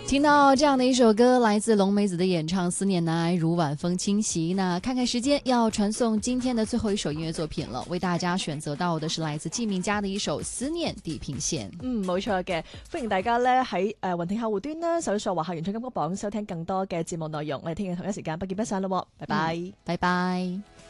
听到这样的一首歌，来自龙梅子的演唱《思念难挨如晚风侵袭》。那看看時間，要傳送今天的最後一首音樂作品了，為大家選擇到的是來自季銘嘉的一首《思念地平線》。 冇錯嘅，歡迎大家咧喺雲聽客戶端啦，搜索華夏原創金曲榜收聽更多嘅節目內容。我哋聽日同一時間不見不散咯，拜拜， 拜拜。